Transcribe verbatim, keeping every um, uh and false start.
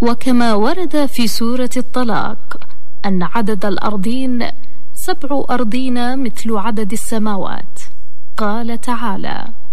وكما ورد في سورة الطلاق أن عدد الأرضين سبع أرضين مثل عدد السماوات. قال تعالى: